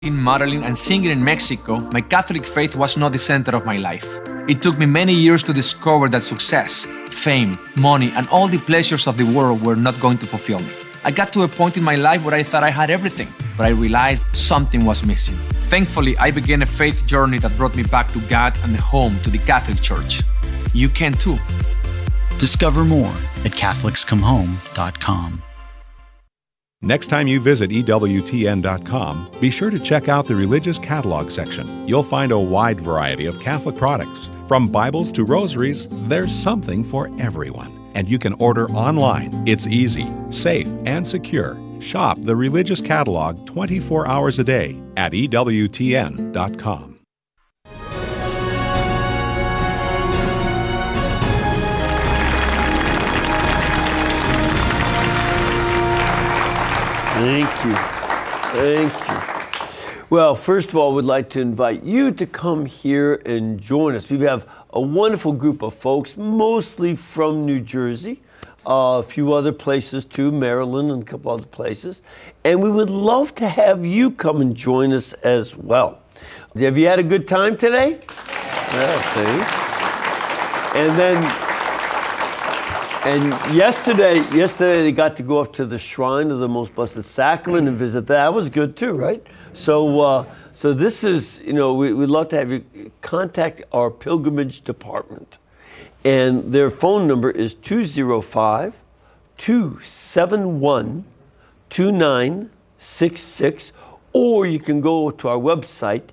modeling and singing in Mexico, my Catholic faith was not the center of my life. It took me many years to discover that success, fame, money, and all the pleasures of the world were not going to fulfill me. I got to a point in my life where I thought I had everything, but I realized something was missing. Thankfully, I began a faith journey that brought me back to God and home to the Catholic Church. You can too. Discover more at CatholicsComeHome.com. Next time you visit EWTN.com, be sure to check out the religious catalog section. You'll find a wide variety of Catholic products. From Bibles to rosaries, there's something for everyone. And you can order online. It's easy, safe, and secure. Shop the religious catalog 24 hours a day at EWTN.com. Thank you. Thank you. Well, first of all, we'd like to invite you to come here and join us. We have a wonderful group of folks, mostly from New Jersey, a few other places too, Maryland and a couple other places. And we would love to have you come and join us as well. Have you had a good time today? Yeah, see? And then... And yesterday they got to go up to the Shrine of the Most Blessed Sacrament and visit that. That was good too, right? So this is, we'd love to have you contact our pilgrimage department. And their phone number is 205-271-2966, or you can go to our website,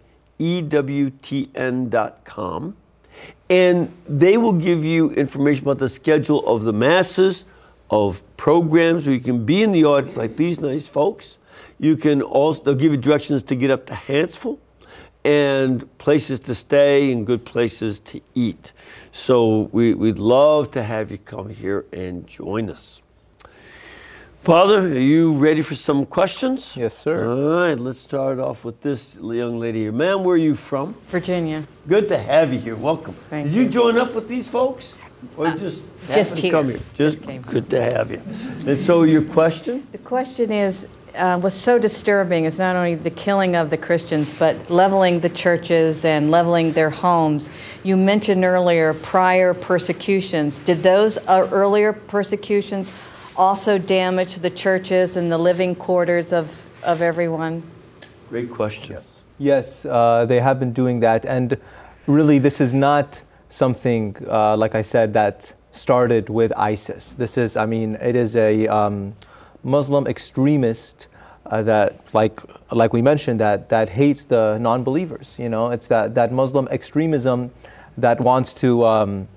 EWTN.com. And they will give you information about the schedule of the masses, of programs where you can be in the audience like these nice folks. You can also, they'll give you directions to get up to Hansville and places to stay and good places to eat. So we'd love to have you come here and join us. Father, are you ready for some questions? Yes, sir. All right, let's start off with this young lady here. Ma'am, where are you from? Virginia. Good to have you here. Welcome. Thank Did you. you join up with these folks? Or just happened to here. come here? Just came. Good to have you. And so your question? The question is, what's so disturbing is not only the killing of the Christians, but leveling the churches and leveling their homes. You mentioned earlier prior persecutions. Did those earlier persecutions also damage the churches and the living quarters of everyone? Great question. Yes, they have been doing that. And really, this is not something, like I said, that started with ISIS. This is, it is a Muslim extremist that, like we mentioned, that hates the non-believers. It's that Muslim extremism that wants to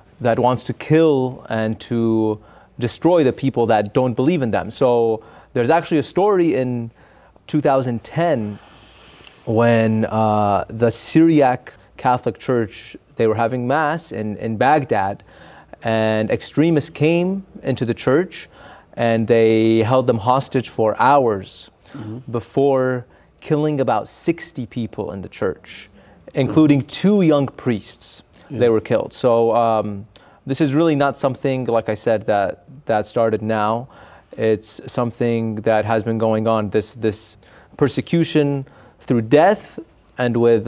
kill and to destroy the people that don't believe in them. So there's actually a story in 2010 when the Syriac Catholic Church, they were having mass in Baghdad, and extremists came into the church and they held them hostage for hours before killing about 60 people in the church, including 2 young priests. They were killed. So this is really not something, like I said, that started now. It's something that has been going on, this persecution through death and with,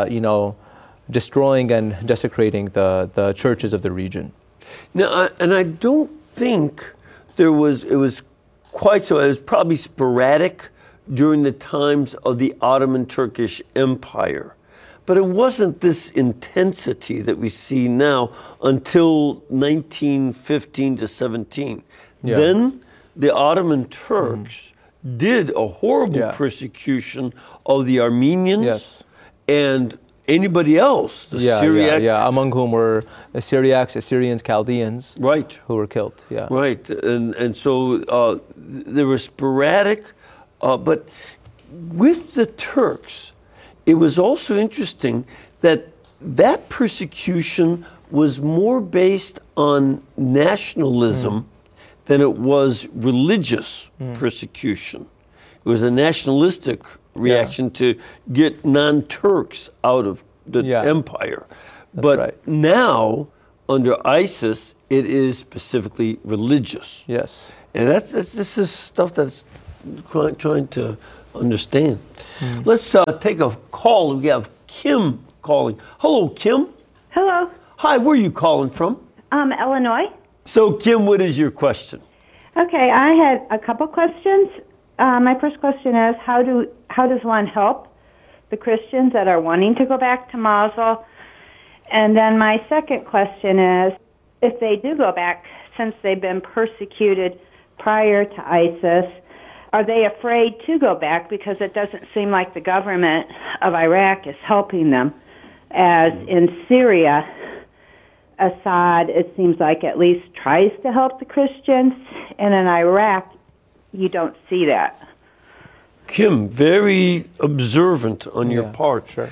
destroying and desecrating the churches of the region. Now, and I don't think it was quite so. It was probably sporadic during the times of the Ottoman Turkish Empire. But it wasn't this intensity that we see now until 1915 to 17. Yeah. Then the Ottoman Turks did a horrible persecution of the Armenians and anybody else, the Syriac. Among whom were Syriacs, Assyrians, Chaldeans, who were killed. Yeah. Right, and so they were sporadic, but with the Turks, it was also interesting that persecution was more based on nationalism than it was religious persecution. It was a nationalistic reaction to get non-Turks out of the empire. But now, under ISIS, it is specifically religious. Yes. And this is stuff that's trying to understand. Let's take a call. We have Kim calling. Hello, Kim. Hello, Hi, where are you calling from? Illinois. So, Kim, what is your question? Okay, I had a couple questions. My first question is, how does one help the Christians that are wanting to go back to Mosul? And then my second question is, if they do go back, since they've been persecuted prior to ISIS, are they afraid to go back because it doesn't seem like the government of Iraq is helping them? As in Syria, Assad, it seems like at least tries to help the Christians, and in Iraq, you don't see that. Kim, very observant on your part. Sure.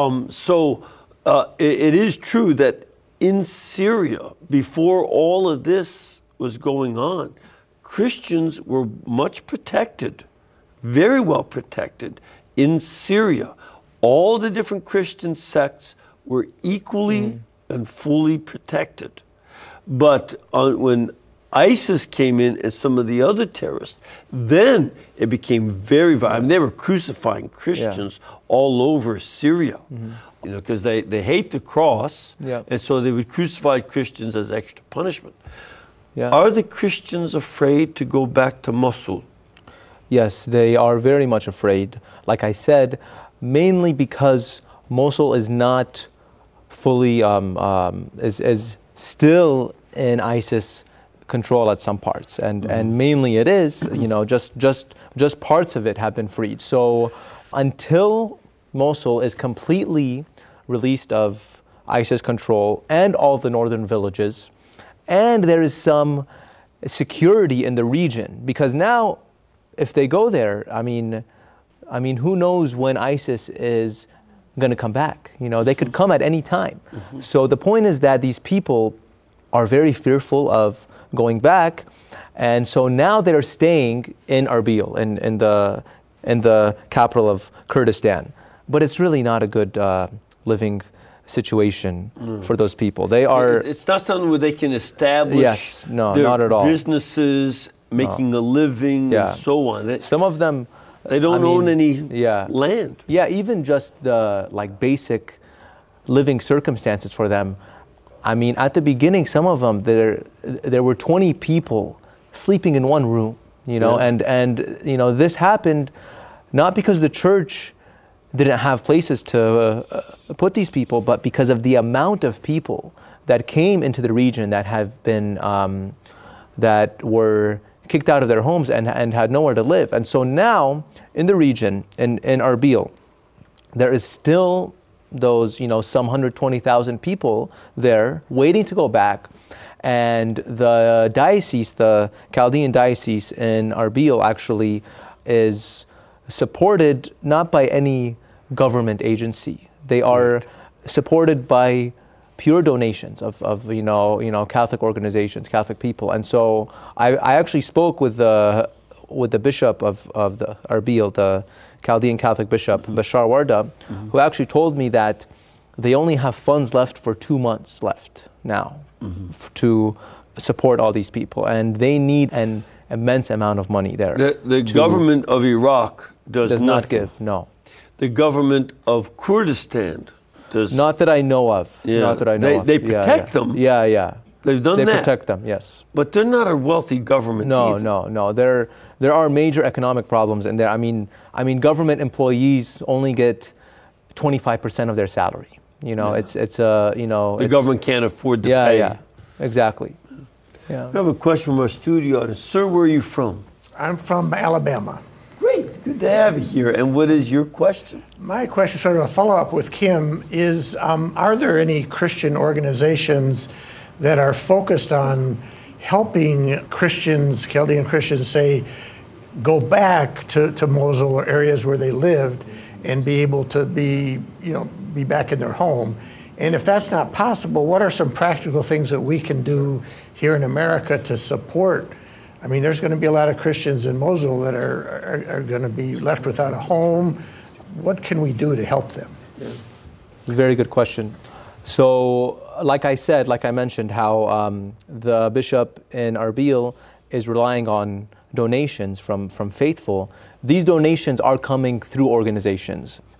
It is true that in Syria, before all of this was going on, Christians were much protected, very well protected in Syria. All the different Christian sects were equally and fully protected. But when ISIS came in and some of the other terrorists, then it became very violent. I mean, they were crucifying Christians all over Syria, you know, because they hate the cross, and so they would crucify Christians as extra punishment. Are the Christians afraid to go back to Mosul? Yes, they are very much afraid. Like I said, mainly because Mosul is not fully, is still in ISIS control at some parts, and mainly it is, you know, just parts of it have been freed. So until Mosul is completely released of ISIS control and all the northern villages, and there is some security in the region, because now if they go there, I mean, who knows when ISIS is going to come back? You know, they could come at any time. So the point is that these people are very fearful of going back, and so now they're staying in Erbil, in the capital of Kurdistan. But it's really not a good living situation for those people. They are. It's not something where they can establish. Yes, no, their not at all. Businesses, making a living, and so on. Some of them. They don't own any land. Yeah, even just the basic living circumstances for them. I mean, at the beginning, some of them, there were 20 people sleeping in one room, you know, and you know, this happened not because the church didn't have places to put these people, but because of the amount of people that came into the region that have been, that were kicked out of their homes and had nowhere to live. And so now, in the region, in Erbil, there is still those, you know, some 120,000 people there waiting to go back. And the diocese, the Chaldean diocese in Erbil, actually is supported not by any government agency. They are supported by pure donations of you know Catholic organizations, Catholic people. And so I actually spoke with the bishop of the Erbil, the Chaldean Catholic bishop, Bashar Warda, who actually told me that they only have funds left for 2 months left now to support all these people, and they need an immense amount of money there. The government of Iraq does not give, no. The government of Kurdistan does. Not that I know of. Not that I know of. They protect them. Yeah. They've done that. They protect them, yes. But they're not a wealthy government either. No. There are major economic problems in there. I mean, government employees only get 25% of their salary. You know, it's you know. The government can't afford to pay. Yeah, exactly. Yeah. We have a question from our studio audience. Sir, where are you from? I'm from Alabama. Great, good to have you here. And what is your question? My question, sort of a follow-up with Kim, is are there any Christian organizations that are focused on helping Christians, Chaldean Christians, say, go back to Mosul or areas where they lived and be able to be back in their home? And if that's not possible, what are some practical things that we can do here in America to support? I mean, there's going to be a lot of Christians in Mosul that are going to be left without a home. What can we do to help them? Very good question. So, like I mentioned, how the bishop in Erbil is relying on donations from faithful, these donations are coming through organizations.